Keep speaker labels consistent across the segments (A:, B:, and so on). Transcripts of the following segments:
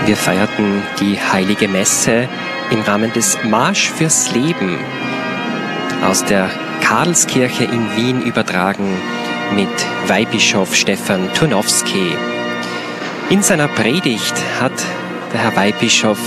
A: Wir feierten die Heilige Messe im Rahmen des Marsch fürs Leben aus der Karlskirche in Wien übertragen mit Weihbischof Stefan Turnowski. In seiner Predigt hat der Herr Weihbischof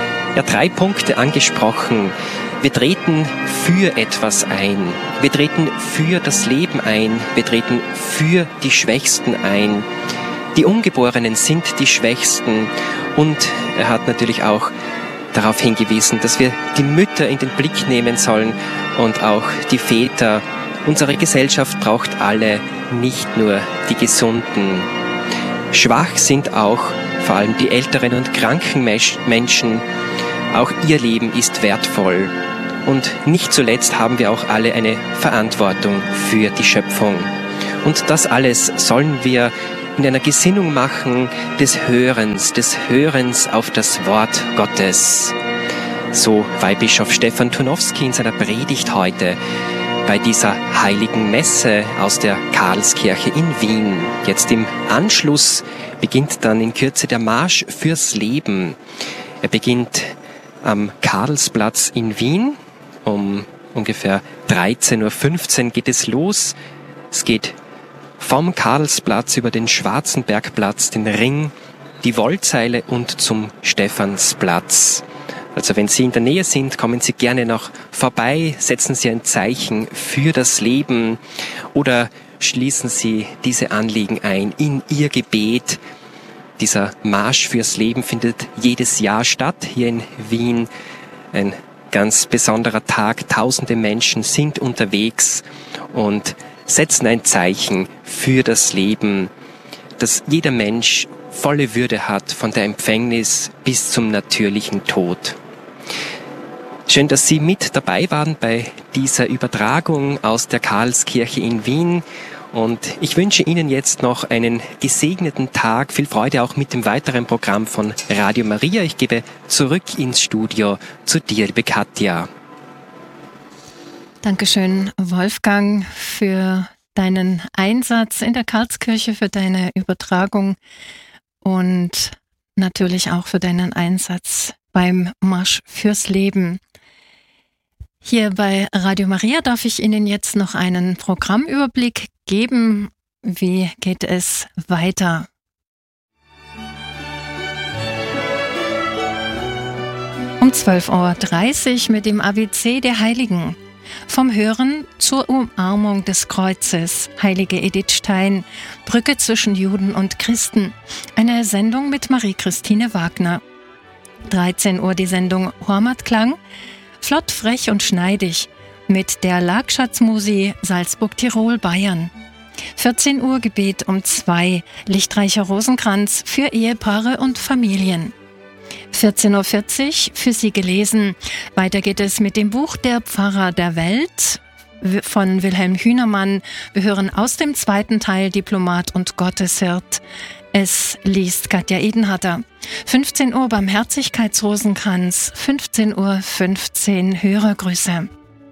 A: 3 Punkte angesprochen. Wir treten für etwas ein. Wir treten für das Leben ein. Wir treten für die Schwächsten ein. Die Ungeborenen sind die Schwächsten. Und er hat natürlich auch darauf hingewiesen, dass wir die Mütter in den Blick nehmen sollen und auch die Väter. Unsere Gesellschaft braucht alle, nicht nur die Gesunden. Schwach sind auch vor allem die älteren und kranken Menschen. Auch ihr Leben ist wertvoll. Und nicht zuletzt haben wir auch alle eine Verantwortung für die Schöpfung. Und das alles sollen wir in einer Gesinnung machen des Hörens auf das Wort Gottes. So Weihbischof Stefan Turnowski in seiner Predigt heute bei dieser heiligen Messe aus der Karlskirche in Wien. Jetzt im Anschluss beginnt dann in Kürze der Marsch fürs Leben. Er beginnt am Karlsplatz in Wien. Um ungefähr 13.15 Uhr geht es los. Es geht vom Karlsplatz über den Schwarzenbergplatz, den Ring, die Wollzeile und zum Stephansplatz. Also wenn Sie in der Nähe sind, kommen Sie gerne noch vorbei, setzen Sie ein Zeichen für das Leben oder schließen Sie diese Anliegen ein in Ihr Gebet. Dieser Marsch fürs Leben findet jedes Jahr statt, hier in Wien. Ein ganz besonderer Tag. Tausende Menschen sind unterwegs und setzen ein Zeichen für das Leben, dass jeder Mensch volle Würde hat, von der Empfängnis bis zum natürlichen Tod. Schön, dass Sie mit dabei waren bei dieser Übertragung aus der Karlskirche in Wien. Und ich wünsche Ihnen jetzt noch einen gesegneten Tag. Viel Freude auch mit dem weiteren Programm von Radio Maria. Ich gebe zurück ins Studio zu dir, liebe Katja.
B: Dankeschön, Wolfgang, für deinen Einsatz in der Karlskirche, für deine Übertragung und natürlich auch für deinen Einsatz beim Marsch fürs Leben. Hier bei Radio Maria darf ich Ihnen jetzt noch einen Programmüberblick geben. Wie geht es weiter? Um 12.30 Uhr mit dem ABC der Heiligen. Vom Hören zur Umarmung des Kreuzes. Heilige Edith Stein. Brücke zwischen Juden und Christen. Eine Sendung mit Marie-Christine Wagner. 13 Uhr die Sendung Hormatklang. Flott, frech und schneidig mit der Lagschatzmusi Salzburg-Tirol, Bayern. 14 Uhr Gebet um 2, lichtreicher Rosenkranz für Ehepaare und Familien. 14.40 Uhr für Sie gelesen. Weiter geht es mit dem Buch Der Pfarrer der Welt von Wilhelm Hühnermann. Wir hören aus dem 2. Teil Diplomat und Gotteshirt. Es liest Katja Edenhatter. 15 Uhr Barmherzigkeitsrosenkranz, 15.15 Uhr Hörergrüße.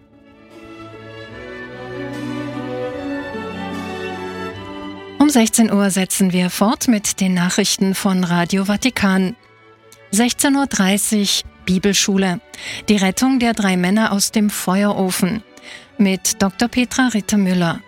B: Um 16 Uhr setzen wir fort mit den Nachrichten von Radio Vatikan. 16.30 Uhr Bibelschule. Die Rettung der 3 Männer aus dem Feuerofen mit Dr. Petra Ritter-Müller.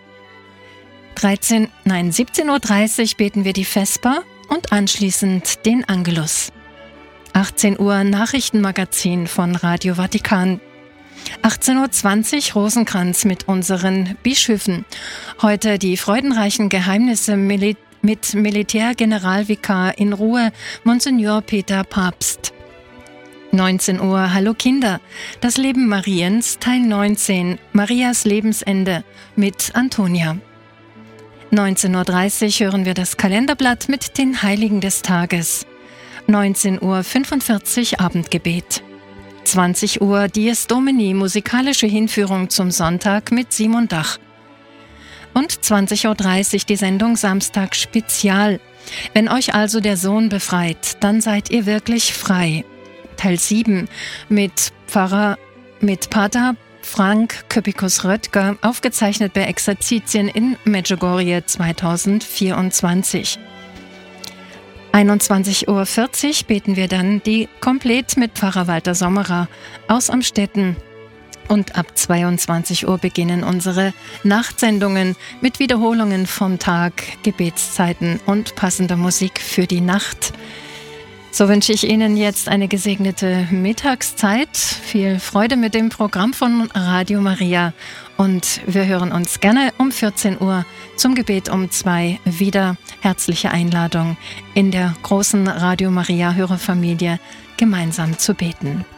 B: 17.30 Uhr beten wir die Vesper und anschließend den Angelus. 18 Uhr Nachrichtenmagazin von Radio Vatikan. 18.20 Uhr Rosenkranz mit unseren Bischöfen. Heute die freudenreichen Geheimnisse mit Militärgeneralvikar in Ruhe, Monsignor Peter Papst. 19 Uhr Hallo Kinder, das Leben Mariens, Teil 19, Marias Lebensende mit Antonia. 19.30 Uhr hören wir das Kalenderblatt mit den Heiligen des Tages. 19.45 Uhr Abendgebet. 20 Uhr Dies Domini, musikalische Hinführung zum Sonntag mit Simon Dach. Und 20.30 Uhr die Sendung Samstag Spezial. Wenn euch also der Sohn befreit, dann seid ihr wirklich frei. Teil 7 mit Pater Frank Köpikus-Röttger, aufgezeichnet bei Exerzitien in Medjugorje 2024. 21:40 Uhr beten wir dann die Komplett mit Pfarrer Walter Sommerer aus Amstetten. Und ab 22 Uhr beginnen unsere Nachtsendungen mit Wiederholungen vom Tag, Gebetszeiten und passender Musik für die Nacht. So wünsche ich Ihnen jetzt eine gesegnete Mittagszeit, viel Freude mit dem Programm von Radio Maria und wir hören uns gerne um 14 Uhr zum Gebet um 2 wieder. Herzliche Einladung, in der großen Radio Maria Hörerfamilie gemeinsam zu beten.